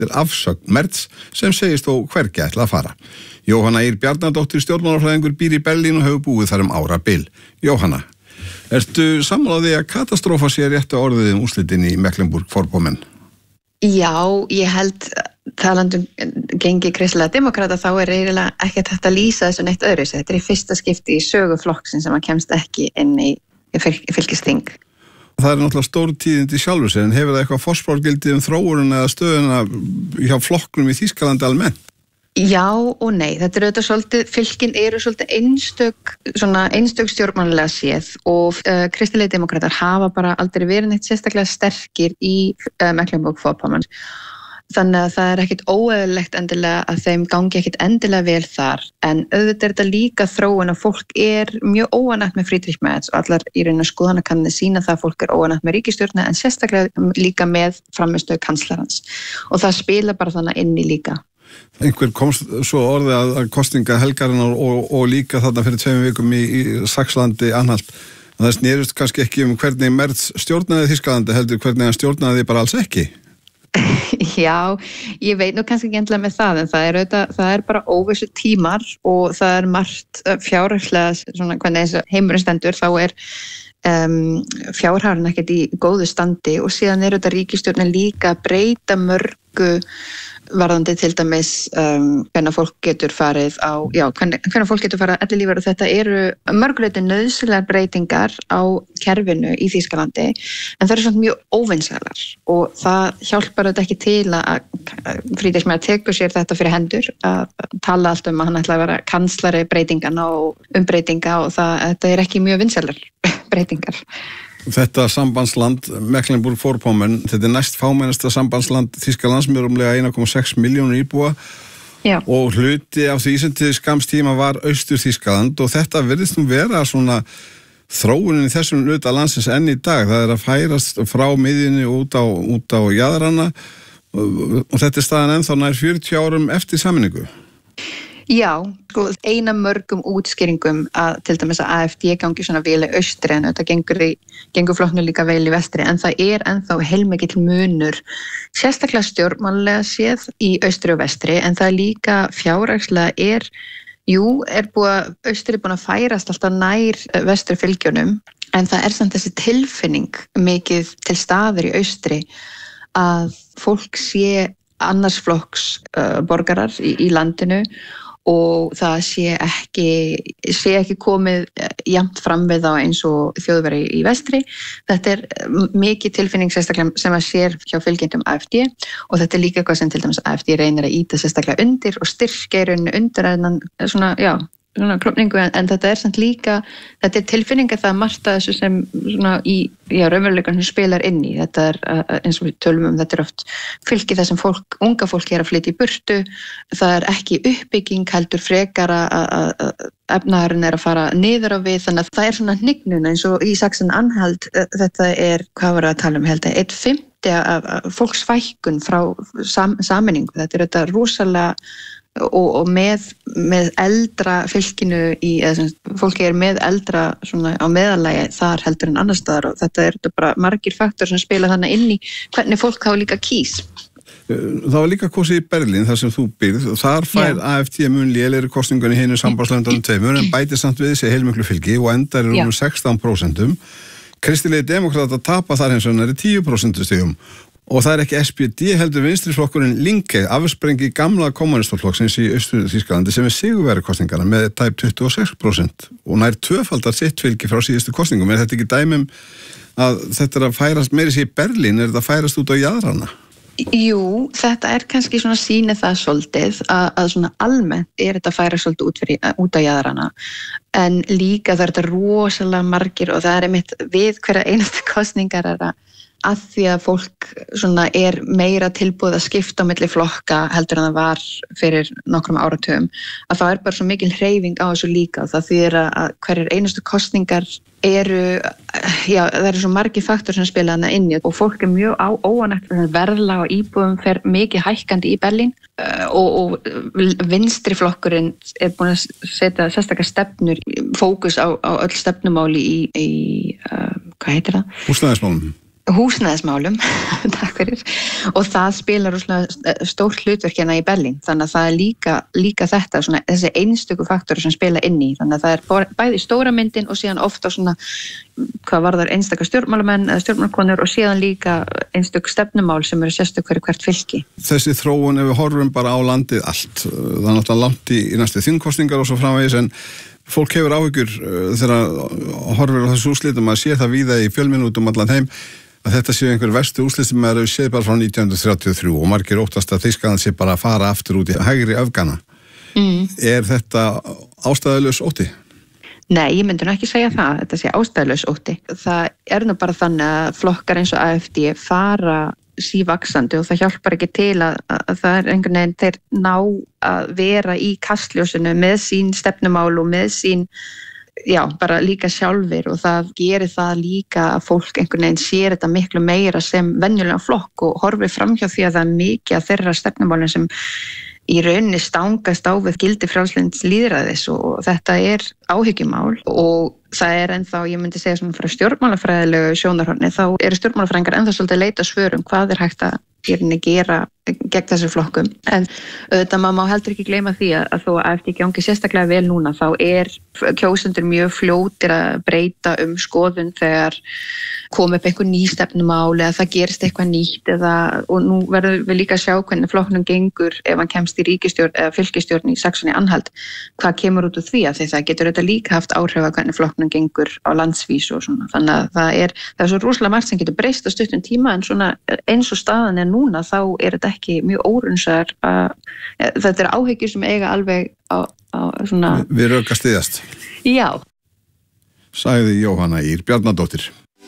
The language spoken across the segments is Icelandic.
afsögn Merz sem segist þó hvergi ætla að fara. Jóhanna Ýr Bjarnadóttir stjórnmálafræðingur býr í Berlín og hefur búið þar árabil. Jóhanna, ertu sammála því að katastrófa sé réttu orðið úrslitin í Mecklenburg-Vorpommern? Já, ég held talandum gengi kristilega demokrata þá eiginlega ekkert hægt að lýsa þessu neitt öðru. Þetta í fyrsta skipti í sögu flokksins sem að kemst ekki inn í fylkisþing. Það náttúrulega stór tíðindi sjálfur sér, en hefur það eitthvað forspárgildi þróunina eða stöðuna hjá flokknum í Þýskalandi almennt? Já og nei, þetta auðvitað svolítið, fylkin eru svolítið einstök stjórnmálalega séð og kristilegi demokratar hafa bara aldrei verið neitt sérstaklega sterkir í Mecklenburg-Vorpommern. Þannig að það ekkert óeðlilegt endilega að þeim gangi ekkert endilega vel þar, en auðvitað þetta líka þróun að fólk mjög óánægt með Friedrich Merz og allar í raun og skoðanakannanir sýna það að fólk óánægt með ríkisstjórnina en sérstaklega líka með frammistöðu kanslarans og það spila bara þannig inn í líka. Einhver komst svo orðið að kosninga helgarinnar og líka þarna fyrir 2 vikum í Saxlandi Anhalt. Það snerist kannski ekki hvernig Merz stjórnaði Þýskalandi heldur hvernig hann stjórnaði bara alls ekki. Já, ég veit nú kannski ekki endilega með það, en það bara óvissu tímar og það margt fjárhagslega, hvernig eins og heimurinn stendur, þá fjárhagurinn ekkert í góðu standi og síðan þetta ríkisstjórnin líka að breyta mörgu varðandi til dæmis hvernig fólk getur farið hvernig fólk getur farið ellilífeyri og þetta eru mörguleyti nauðsynlegar breytingar á kerfinu í Þýskalandi en það eru svona mjög óvinsælar og það hjálpar þetta ekki til að Friedrich Merz tekur sér þetta fyrir hendur að tala allt að hann ætla að vera kanslari breytingana og umbreytinga og þetta ekki mjög vinsælar breytingar. Þetta sambandsland Mecklenburg-Vorpommern, þetta næst fámennasta sambandsland Þýskalands með rúmlega 1,6 milljónir íbúa. Já. Og hluti af því sem til skamms tíma var Austur-Þýskaland og þetta virðist nú vera svona þróunin í þessum hluta landsins enn í dag. Það að færast frá miðjunni út á jaðrana og þetta staðan ennþá nær 40 árum eftir sameiningu. Já, eina mörgum útskýringum að til dæmis að AfD gangi svona vel í austri en þetta gengur flokknu líka vel í vestri en það ennþá heilmikill munur sérstaklega stjórnmálalega séð í austri og vestri en það líka fjárhagslega austri búin að færast alltaf nær vestri fylgjunum en það samt þessi tilfinning mikið til staðar í austri að fólk sé annars flokks borgarar í landinu og það sé ekki komið jafnt fram við þá eins og þjóðveri í vestri. Þetta mikið tilfinning sérstaklega sem að sér hjá fylgjendum AfD og þetta líka eitthvað sem til dæmis AfD reynir að ýta sérstaklega undir og styrkja í rauninu undir svona klopningu en þetta samt líka, þetta tilfinning að það margt að þessu sem raunveruleikann spilar inn í. Þetta eins og við tölum þetta oft fylgi það sem unga fólk að flytja í burtu, það ekki uppbygging heldur frekar að efnaðurinn að fara niður á við þannig að það svona hnignun eins og í Sachsen-Anhalt þetta hvað var að tala held að 1/5 af fólksfækkun frá sameiningu, þetta rosalega og með eldra fylkinu fólki með eldra svona á meðalagi þar heldur en annars staðar og þetta bara margir faktor sem spila þannig inn í hvernig fólk þá líka kýs. Það var líka kosið í Berlín þar sem þú býrð og þar fær AfD mun lélegri kosningunni hinu sambandslöndunum tveimur en bætir samt við þessi heilmiklu fylgi og endar um 16%. Kristilegi demokratar tapa þar hins vegar 10% stigum. Og það ekki SPD heldur vinstriflokkurinn Linke, afsprengi gamla kommunistaflokksins í Austur-Þýskalandi sem sigurvegari kosningarna með tæp 26% og nær tvöfaldar sitt fylgi frá síðustu kosningum. Þetta ekki dæmum að þetta að færast meiri sér í Berlín, þetta færast út á jaðrana? Jú, þetta kannski svona sýnir það svolítið að svona almennt þetta færast svolítið út á jaðrana en líka það þetta rosalega margir og það einmitt við hverja einasta kosningar að því að fólk svona meira tilbúið að skipta á milli flokka heldur en það var fyrir nokkrum áratugum að það bara svo mikil hreyfing á þessu líka og það þýðir að hverjir einustu kosningar það eru svo margir faktor sem spila þarna inn í og fólk mjög óánægt verðlag og íbúðum fer mikið hækkandi í Berlín og vinstri flokkurinn búin að setja sérstakar stefnur fókus á öll stefnumáli í hvað heitir það? Húsnæðismálum. húsnæðismálum takk fyrir, og það spilar stórt hlutverk hérna í Berlín, þannig að það er líka þetta, svona, þessi einstöku faktori sem spila inn í, þannig að það er bæði stóra myndin og síðan ofta svona hvað varðar einstaka stjórnmálamenn eða stjórnmálakonur og síðan líka einstök stefnumál sem eru sérstök fyrir hvert fylki. Þessi þróun, ef við horfum bara á landið allt, það er náttúrulega langt í næstu þingkosningar og svo framvegis, en fólk hefur áhyggjur þegar horfir á þessu úrslitum, að sé það víða í fjölmiðlum allan heim, að þetta séu einhver verstu úrslit sem eru séð bara frá 1933 og margir óttast að Þýskaland sé bara að fara aftur út í hægri öfgana. Er þetta ástæðulaus ótti? Nei, ég myndi nú ekki segja það, þetta sé ástæðulaus ótti. Það er nú bara þannig að flokkar eins og AfD fara sívaxandi og það hjálpar ekki til að það er einhvern veginn þeir ná að vera í kastljósinu með sín stefnumál og með sín bara líka sjálfir, og það gerir það líka að fólk einhvern veginn sér þetta miklu meira sem venjulega flokk og horfir framhjá því að það er mikið af þeirra stefnumálin sem í rauninni stangast á við gildi frjálslynds lýðræðis, og þetta er áhyggjumál og það er ennþá, ég myndi segja svona frá stjórnmálafræðilegu sjónarhorni, þá eru stjórnmálafræðingar ennþá svolítið að leita svörum hvað er hægt að gera gegn þessum flokkum, en auðvitað maður má heldur ekki gleyma því að þó að AfD gangi sérstaklega vel núna, þá er kjósendur mjög fljótir að breyta skoðun þegar kom upp einhver ný stefnumál eða það gerist eitthvað nýtt og nú verðum við líka að sjá hvernig flokknum gengur ef hann kemst í ríkisstjórn eða fylkisstjórn í Saxony-Anhalt, hvað kemur út úr því, að það getur auðvitað líka haft áhrif að hvernig flokknum gengur á landsvísu og svona, þannig að það er svo rosalega margt sem getur breyst á stuttum tíma, en svona eins og staðan er núna, þá er þetta ekki mjög órunnsar, þetta er áhyggjur sem eiga alveg á svona... Við röka styðjast. Já. Sagði Jóhanna Ýr Bjarnadóttir.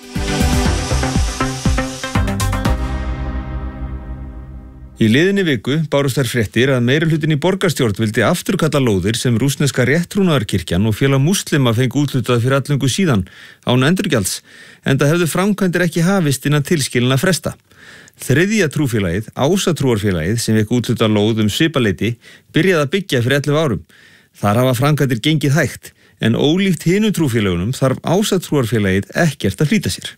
Í liðinni viku bárust þær fréttir að meirihlutin í borgarstjórn vildi afturkalla lóðir sem rússneska rétttrúnaðarkirkjan og félag múslima fengu úthlutað fyrir allöngu síðan án endurgjalds, enda hefðu framkvæmdir ekki hafist innan tilskilinna fresta. Þriðja trúfélagið, Ásatrúarfélagið, sem fekk úthlutað lóð svipaleiti, byrjaði að byggja fyrir 11 árum. Þar hafa framkvæmdir gengið hægt, en ólíkt hinu trúfélagunum þarf Ásatrúarfélagið ekkert að flýta sér.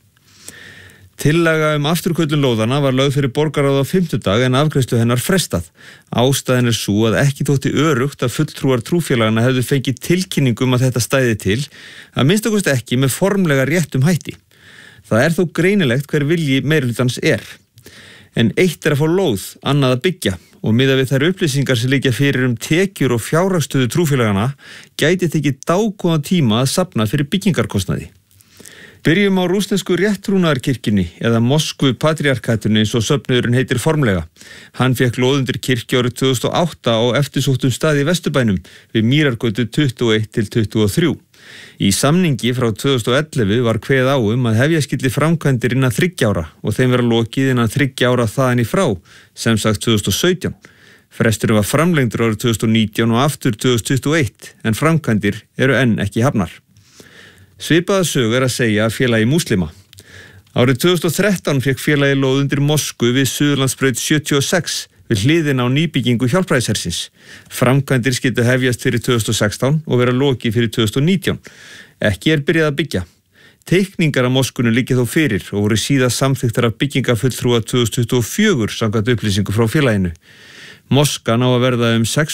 Tillaga afturköllun lóðana var lögð fyrir borgarráð á 5. dag en afgreiðslu hennar frestað. Ástæðan er sú að ekki þótti öruggt að fulltrúar trúfélagana hefðu fengið tilkynningum að þetta stæði til, að minnsta kosti ekki með formlega réttum hætti. Það er þó greinilegt hver vilji meirihlutans er. En eitt er að fá lóð, annað að byggja, og miðað við þær upplýsingar sem liggja fyrir tekjur og fjárhagsstöðu trúfélagana gæti tekið dágóðan tíma að safna fyrir byggingarkostnaði. Byrjum á rússnesku rétttrúnaðarkirkjunni eða Moskvu patriarkatunni eins og söfnuðurinn heitir formlega. Hann fékk lóð undir kirkju árið 2008 á eftirsóttum stað í Vesturbænum við Mýrargötu 21-23. Í samningi frá 2011 var kveðið á að hefja skyldi framkvæmdir innan 3 ára og þeim vera lokið innan 3 ára þaðan í frá, sem sagt 2017. Fresturinn var framlengdur árið 2019 og aftur 2021, en framkvæmdir eru enn ekki hafnar. Svipaða sögu að segja að félagi múslima. Árið 2013 fékk félagi lóð undir Moskvu við Suðurlandsbraut 76 við hliðina á nýbyggingu hjálpræðishersins. Framkvæmdir skyldu hefjast fyrir 2016 og vera lokið fyrir 2019. Ekki er byrjað að byggja. Teikningar af Moskvunni liggja þó fyrir og voru síðast samþykktar af byggingafulltrúa 2024 samkvæmt upplýsingu frá félaginu. Moskan á að verða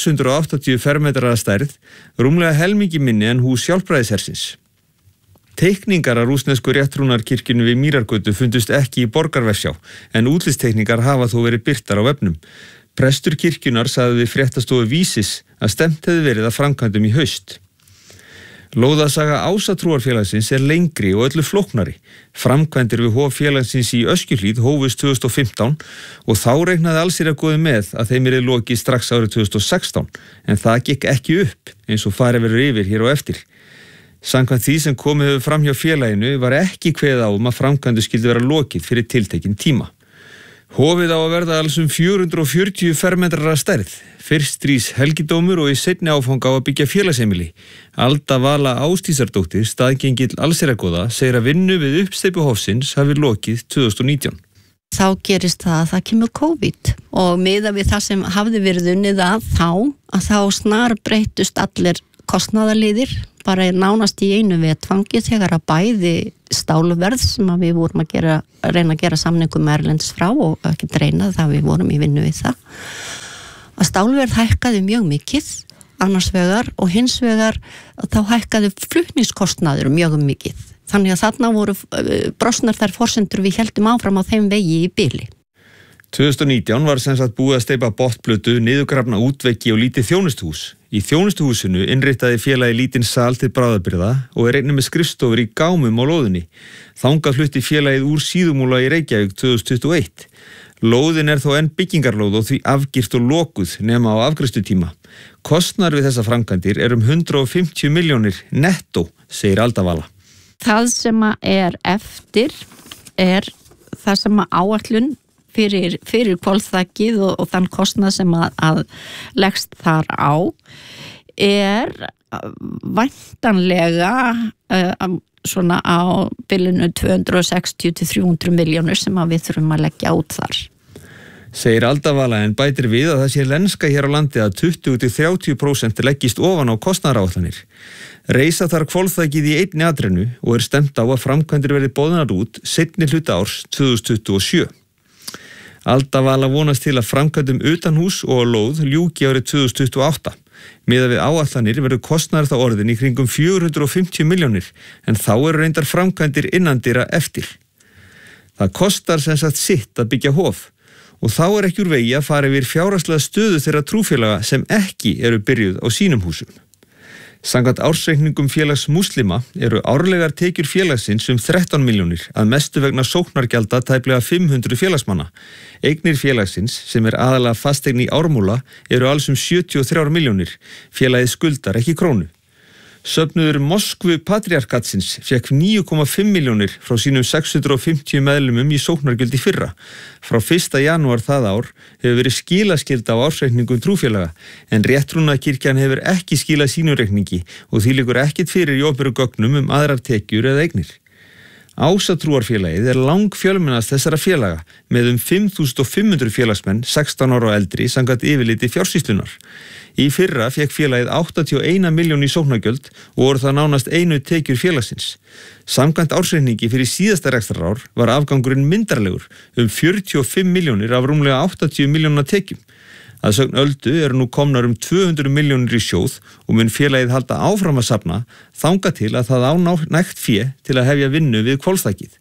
680 fermetrar að stærð, rúmlega helmingi minni en hús hjálpræðishersins. Teikningar af rússnesku rétttrúnaðarkirkjunni við Mýrargötu fundust ekki í borgarversjá, en útlitsteikningar hafa þó verið birtar á vefnum. Prestur kirkjunar sagði við fréttastofu Vísis að stemt hefði verið að framkvæmdum í haust. Lóðasaga Ásatrúarfélagsins er lengri og öllu flóknari. Framkvæmdir við hof félagsins í Öskjuhlíð hófust 2015 og þá reiknaði allsherjargoði með að þeim yrði lokið strax árið 2016, en það gekk ekki upp eins og farið verður yfir hér á eftir. Samkvæmt því sem komið hefur fram hjá félaginu var ekki kveðið á að framkvæmdu skyldi vera lokið fyrir tiltekinn tíma. Hofið á að verða alls 440 fermetrar að stærð. Fyrst rís helgidómur og í seinni áfanga á að byggja félagsheimili. Alda Vala Ástísardóttir, staðgengill allsherjargoða, segir að vinnu við uppsteypu hofsins hafi lokið 2019. Þá gerist það kemur COVID og miðað við það sem hafði verið unnið að þá snar breyttust allir kostnaðarliðir bara nánast í einu vetfangi þegar að bæði stáluverð sem að við vorum að reyna að gera samningum með erlendis frá og ekki reyna það við vorum í vinnu við það að stáluverð hækkaði mjög mikið annars vegar og hins vegar þá hækkaði flutningskostnaður mjög mikið þannig að þarna voru brostnar þær forsendur við héldum áfram á þeim vegi í bili. 2019 var sem sagt búið að steypa botnplötu, niðurgrafna útveggi og lítið þjónustuhús. Í þjónustuhúsinu innritaði félagi lítinn sal til bráðabirgða og einnig með skrifstofur í gámum á lóðinni. Þangað flutti félagið úr Síðumúla í Reykjavík 2021. Lóðin þó enn byggingarlóð og því afgirt og lokuð nema á afgreiðslutíma. Kostnaður við þessa framkvæmdir 150 milljónir nettó, segir Aldavala. Það sem eftir það sem áætlun fyrir hvolfþakið og þann kostnað sem að leggst þar á væntanlega svona á bilinu 260 til 300 milljónir sem að við þurfum að leggja út þar. Segir Aldavala en bætir við að það sé lenska hér á landi að 20-30% leggist ofan á kostnaðaráætlanir. Reisa þar hvolfþakið í einni atrinu og stefnt á að framkvæmdir verði boðnar út seinni hluta árs 2027. Aldavala vonast til að framkvæmdum utanhús og á lóð ljúki árið 2028. Miðað við áætlanir verður kostnaður þá orðin í kringum 450 milljónir en þá reyndar framkvæmdir innandyra eftir. Það kostar sem sagt sitt að byggja hof og þá ekki úr vegi að fara yfir fjárhagslega stöðu þeirra trúfélaga sem ekki byrjuð á sínum húsum. Samkvæmt ársreikningum félags múslima árlegar tekjur félagsins 13 milljónir að mestu vegna sóknargjalda tæplega 500 félagsmanna. Eignir félagsins sem aðalega fasteign í Ármúla alls 73 milljónir. Félagið skuldar ekki krónu. Söfnuður Moskvu patriarkatsins fékk 9,5 milljónir frá sínum 650 meðlumum í sóknargjöld í fyrra. Frá 1. janúar það ár hefur verið skilaskylda á ársreikningum trúfélaga en réttrúnaðarkirkjan hefur ekki skilað sínum reikningi og því liggur ekkert fyrir í opinberum gögnum aðrar tekjur eða eignir. Ásatrúarfélagið langfjölmennast þessara félaga með 5.500 félagsmenn 16 ára og eldri samkvæmt yfirliti fjársýslunar. Í fyrra fékk félagið 81 milljón í sóknargjöld og voru það nánast einu tekjur félagsins. Samkvæmt ársreikningi fyrir síðasta rekstrarár var afgangurinn myndarlegur 45 milljónir af rúmlega 80 milljóna tekjum. Að sögn Öldu nú komnar 200 milljónir í sjóð og mun félagið halda áfram að safna þangað til að það á nægt fé til að hefja vinnu við hvolfþakið.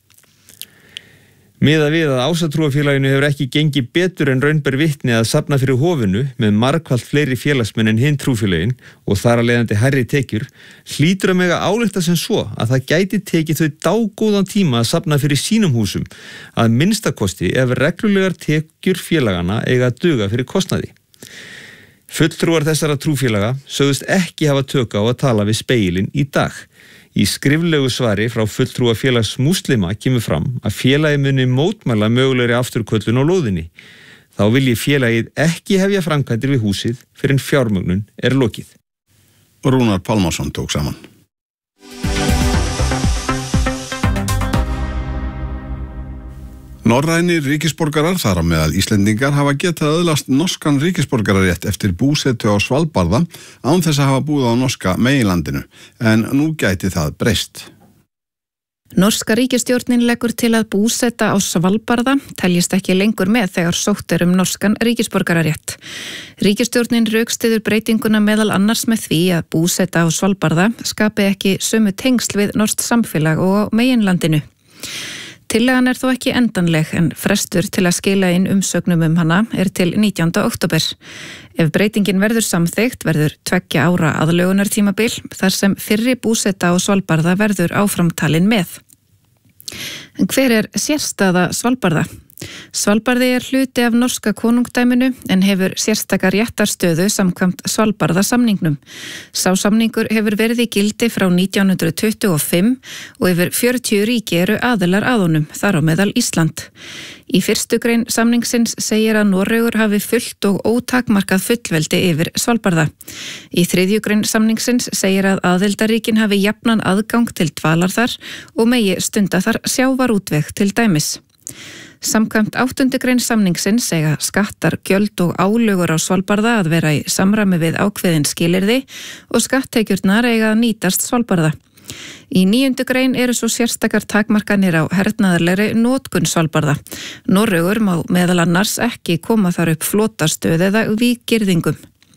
Miðað við að Ásatrúarfélaginu hefur ekki gengið betur en raun ber vitni að safna fyrir hofinu með margfalt fleiri félagsmenn en hinn trúfélögin og þar að leiðandi hærri tekjur, hlýtur að mega álykta sem svo að það gæti tekið þau dágóðan tíma að safna fyrir sínum húsum, að minnstakosti ef reglulegar tekjur félagana eiga að duga fyrir kostnaði. Fulltrúar þessara trúfélaga sögðust ekki hafa tök á að tala við Spegilinn í dag. Í skriflegu svari frá fulltrúa félags múslima kemur fram að félagið muni mótmæla mögulegri afturköllun á lóðinni. Þá vilji félagið ekki hefja framkvæmdir við húsið fyrr en fjármögnun lokið. Rúnar Pálmarsson tók saman. Norrænir ríkisborgarar, þar á meðal Íslendingar, hafa getað öðlast norskan ríkisborgararétt eftir búsetu á Svalbarða án þess að hafa búið á norska meginlandinu, en nú gæti það breyst. Norska ríkisstjórnin leggur til að búseta á Svalbarða teljist ekki lengur með þegar sótt norskan ríkisborgararétt. Ríkisstjórnin rökstyður breytinguna meðal annars með því að búseta á Svalbarða skapi ekki sömu tengsl við norskt samfélag og á meginlandinu. Tillagan þó ekki endanleg en frestur til að skila inn umsögnum hana til 19. október. Ef breytingin verður samþykkt verður 2 ára aðlögunartímabil þar sem fyrri búseta á Svalbarða verður áframtalin með. En hver sérstaða Svalbarða? Svalbarði hluti af norska konungdæminu en hefur sérstaka réttarstöðu samkvæmt Svalbarða samningnum. Sá samningur hefur verið í gildi frá 1925 og yfir 40 ríki aðilar að honum, þar á meðal Ísland. Í 1. grein samningsins segir að Noregur hafi fullt og ótakmarkað fullveldi yfir Svalbarða. Í 3. grein samningsins segir að aðildarríkin hafi jafnan aðgang til dvalar þar og megi stunda þar sjávarútveg til dæmis. Samkvæmt 8. grein samningsins eiga skattar, gjöld og álögur á Svalbarða að vera í samræmi við ákveðin skilyrði og skatttekjurnar eiga að nýtast Svalbarða. Í 9. grein eru svo sérstakar takmarkanir á hernaðarlegri notkun Svalbarða. Noregur má meðal annars ekki koma þar upp flotastöð eða víggirðingum.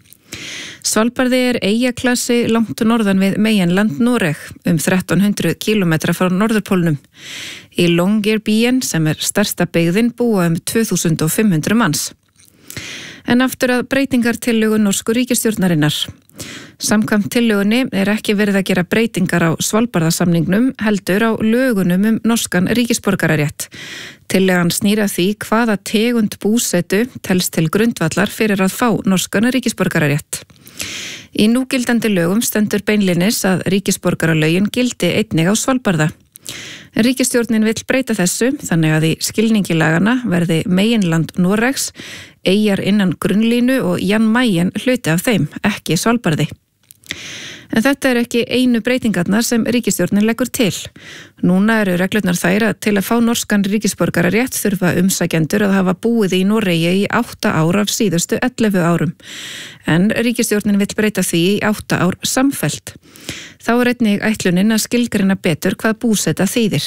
Svalbarði er eyjaklassi langt norðan við meginland Noreg, 1300 kilometra frá norðurpólnum. Í Longyearbyen, sem er stærsta byggðin, búa 2500 manns. En aftur að breytingartillögu norsku ríkisstjórnarinnar. Samkvæmt tillögunni er ekki verið að gera breytingar á Svalbarðasamningnum, heldur á lögunum norskan ríkisborgararétt. Tillagan snýr að því hvaða tegund búsetu telst til grundvallar fyrir að fá norskan ríkisborgararétt. Í núgildandi lögum stendur beinlinis að ríkisborgaralögin gildi einnig á Svalbarða. Ríkisstjórnin vill breyta þessu þannig að í skilningi lagana verði meginland Noregs, eyjar innan grunnlínu og Jan Mayen hluti af þeim, ekki Svalbarði. En þetta er ekki einu breytingarnar sem ríkisstjórnin leggur til. Núna eru reglurnar þær að til að fá norskan ríkisborgararétt þurfa umsækjendur að hafa búið í Noregi í 8 ár af síðustu 11 árum. En ríkisstjórnin vill breyta því í 8 ár samfellt. Þá er einnig ætlunin að skilgreina betur hvað búseta þýðir.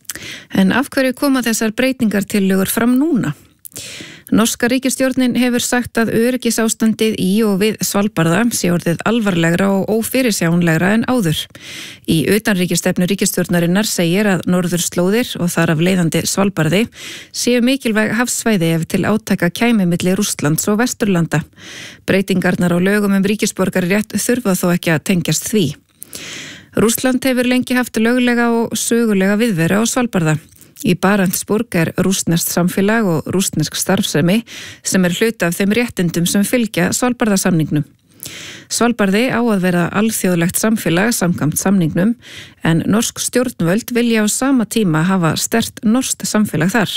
En af hverju koma þessar breytingartillögur fram núna? Norska ríkisstjórnin hefur sagt að öryggisástandið í og við Svalbarða sé orðið alvarlegra og ófyrirsjáanlegra en áður. Í utanríkisstefnu ríkisstjórnarinnar segir að norðurslóðir og þar af leiðandi Svalbarði séu mikilvæg hafsvæði ef til átaka kæmi milli Rússlands og Vesturlanda. Breytingarnar á lögum ríkisborgararétt þurfa þó ekki að tengjast því. Rússland hefur lengi haft löglega og sögulega viðveru á Svalbarða. Í Barentsburg er rússneskt samfélag og rússnesk starfsemi sem er hluti af þeim réttindum sem fylgja Svalbarðasamningnum. Svalbarði á að vera alþjóðlegt samfélag samkvæmt samningnum en norsk stjórnvöld vilja á sama tíma hafa sterkt norskt samfélag þar.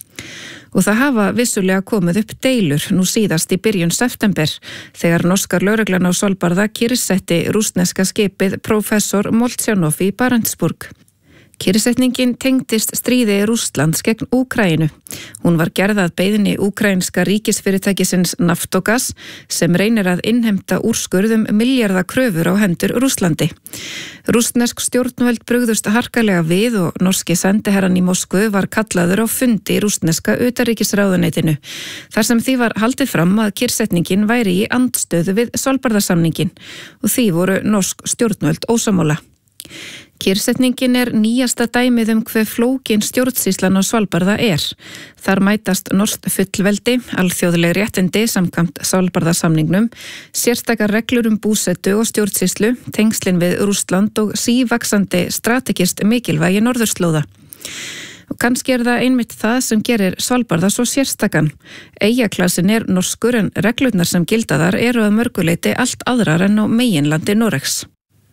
Og það hafa vissulega komið upp deilur nú síðast í byrjun september þegar norskar lögreglan á Svalbarða kyrrsetti rússneska skipið Professor Moltjanov í Barentsburg. Kyrrsetningin tengdist stríði Rússlands gegn Úkraínu. Hún var gerð að beiðni úkraínska ríkisfyrirtækisins Naftogaz sem reynir að innheimta úrskurðum milljarða kröfur á hendur Rússlandi. Rússnesk stjórnvöld brugðust harkalega við og norski sendiherrann í Moskvu var kallaður á fundi í rússneska utanríkisráðuneytinu. Þar sem því var haldið fram að kyrrsetningin væri í andstöðu við Svalbarðasamningin og því voru norsk stjórnvöld ósammála. Kyrrsetningin er nýjasta dæmið hve flókin stjórnsýslan á Svalbarða er. Þar mætast norskt fullveldi, alþjóðleg réttindi samkvæmt Svalbarðasamningnum, sérstakar reglur búsetu og stjórnsýslu, tengslin við Rússland og sívaxandi strategist mikilvægi norðurslóða. Og kannski er það einmitt það sem gerir Svalbarða svo sérstakan. Eyjaklassin er norskur en reglurnar sem gilda þar eru að mörguleiti allt aðrar en á meginlandi Noregs.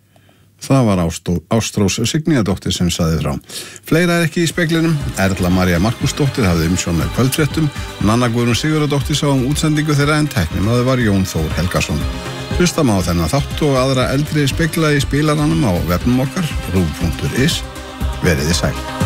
Það var Ástrós Signíadóttir sem saði frá. Fleira er ekki í speglinum. Erla María Markusdóttir hafði umsjón með kvöldfréttum. Nanna Guðrún Sigurðardóttir sá útsendingu þeirra en tæknimaður var Jón Þór Helgason. Hlusta má þennan þátt og aðra eldri spegla í spilaranum á vefnum okkar, rúv.is. Veriði sæl.